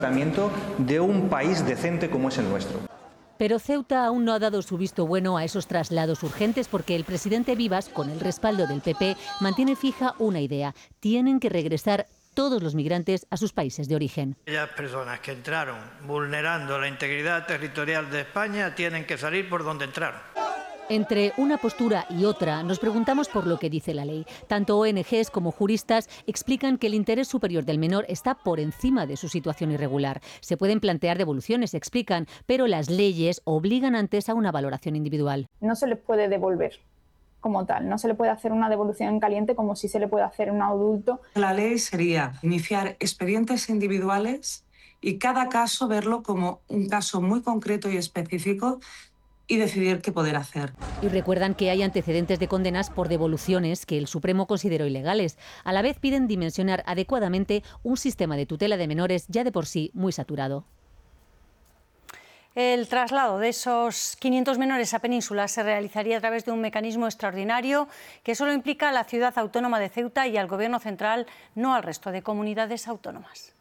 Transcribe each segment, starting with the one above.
De un país decente como es el nuestro. Pero Ceuta aún no ha dado su visto bueno a esos traslados urgentes porque el presidente Vivas, con el respaldo del PP, mantiene fija una idea: tienen que regresar todos los migrantes a sus países de origen. Aquellas personas que entraron vulnerando la integridad territorial de España tienen que salir por donde entraron. Entre una postura y otra nos preguntamos por lo que dice la ley. Tanto ONGs como juristas explican que el interés superior del menor está por encima de su situación irregular. Se pueden plantear devoluciones, explican, pero las leyes obligan antes a una valoración individual. No se les puede devolver como tal, no se le puede hacer una devolución en caliente como si se le puede hacer a un adulto. La ley sería iniciar expedientes individuales y cada caso verlo como un caso muy concreto y específico y decidir qué poder hacer. Y recuerdan que hay antecedentes de condenas por devoluciones que el Supremo consideró ilegales. A la vez piden dimensionar adecuadamente un sistema de tutela de menores ya de por sí muy saturado. El traslado de esos 500 menores a Península se realizaría a través de un mecanismo extraordinario que solo implica a la ciudad autónoma de Ceuta y al Gobierno central, no al resto de comunidades autónomas.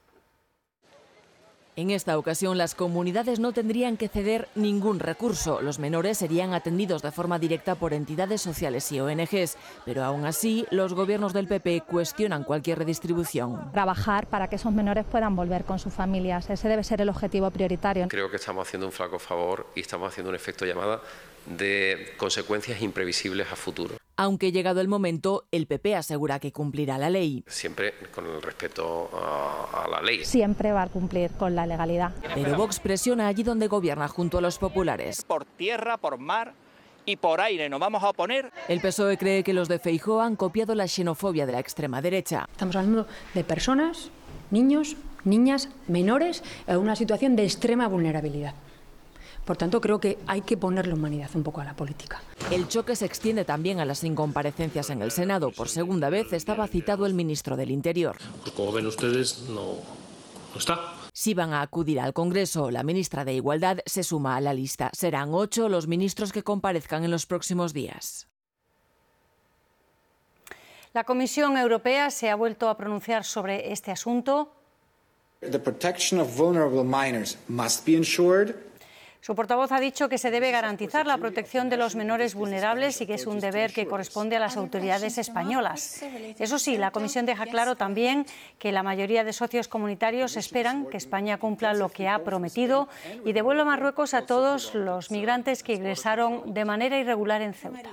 En esta ocasión, las comunidades no tendrían que ceder ningún recurso. Los menores serían atendidos de forma directa por entidades sociales y ONGs. Pero aún así, los gobiernos del PP cuestionan cualquier redistribución. Trabajar para que esos menores puedan volver con sus familias. Ese debe ser el objetivo prioritario. Creo que estamos haciendo un flaco favor y estamos haciendo un efecto llamada de consecuencias imprevisibles a futuro. Aunque llegado el momento, el PP asegura que cumplirá la ley. Siempre con el respeto a la ley. Siempre va a cumplir con la legalidad. Pero Vox presiona allí donde gobierna junto a los populares. Por tierra, por mar y por aire nos vamos a oponer. El PSOE cree que los de Feijóo han copiado la xenofobia de la extrema derecha. Estamos hablando de personas, niños, niñas, menores, en una situación de extrema vulnerabilidad. Por tanto, creo que hay que ponerle humanidad un poco a la política. El choque se extiende también a las incomparecencias en el Senado. Por segunda vez estaba citado el ministro del Interior. Pues como ven ustedes, no está. Si van a acudir al Congreso, la ministra de Igualdad se suma a la lista. Serán 8 los ministros que comparezcan en los próximos días. La Comisión Europea se ha vuelto a pronunciar sobre este asunto. The protection of vulnerable minors must be ensured. Su portavoz ha dicho que se debe garantizar la protección de los menores vulnerables y que es un deber que corresponde a las autoridades españolas. Eso sí, la Comisión deja claro también que la mayoría de socios comunitarios esperan que España cumpla lo que ha prometido y devuelva a Marruecos a todos los migrantes que ingresaron de manera irregular en Ceuta.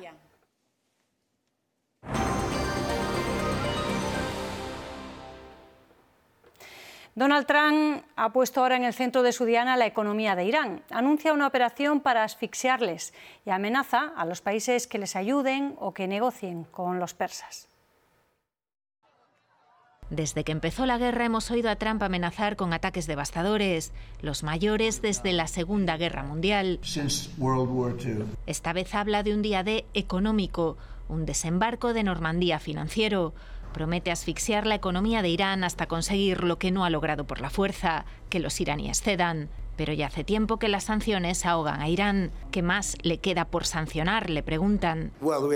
Donald Trump ha puesto ahora en el centro de su diana la economía de Irán. Anuncia una operación para asfixiarles y amenaza a los países que les ayuden o que negocien con los persas. Desde que empezó la guerra hemos oído a Trump amenazar con ataques devastadores, los mayores desde la Segunda Guerra Mundial. Esta vez habla de un día D económico, un desembarco de Normandía financiero. Promete asfixiar la economía de Irán hasta conseguir lo que no ha logrado por la fuerza, que los iraníes cedan. Pero ya hace tiempo que las sanciones ahogan a Irán. ¿Qué más le queda por sancionar?, le preguntan.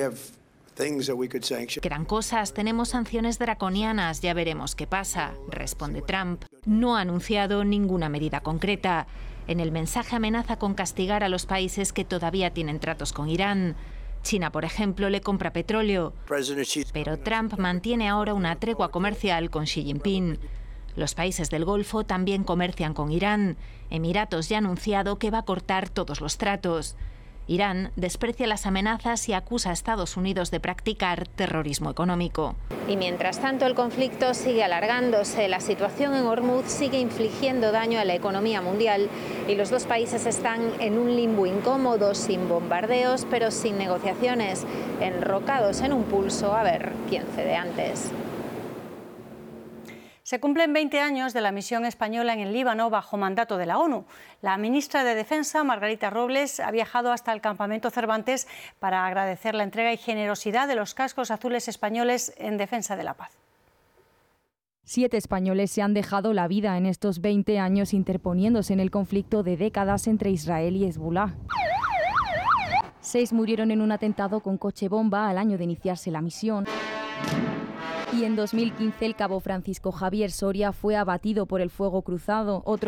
Quedan cosas, tenemos sanciones draconianas, ya veremos qué pasa, responde Trump. No ha anunciado ninguna medida concreta. En el mensaje amenaza con castigar a los países que todavía tienen tratos con Irán. China, por ejemplo, le compra petróleo, pero Trump mantiene ahora una tregua comercial con Xi Jinping. Los países del Golfo también comercian con Irán. Emiratos ya ha anunciado que va a cortar todos los tratos. Irán desprecia las amenazas y acusa a Estados Unidos de practicar terrorismo económico. Y mientras tanto el conflicto sigue alargándose, la situación en Hormuz sigue infligiendo daño a la economía mundial y los dos países están en un limbo incómodo, sin bombardeos pero sin negociaciones, enrocados en un pulso a ver quién cede antes. Se cumplen 20 años de la misión española en el Líbano bajo mandato de la ONU. La ministra de Defensa, Margarita Robles, ha viajado hasta el campamento Cervantes para agradecer la entrega y generosidad de los cascos azules españoles en defensa de la paz. 7 españoles se han dejado la vida en estos 20 años interponiéndose en el conflicto de décadas entre Israel y Hezbolá. 6 murieron en un atentado con coche bomba al año de iniciarse la misión. Y en 2015 el cabo Francisco Javier Soria fue abatido por el fuego cruzado. Otro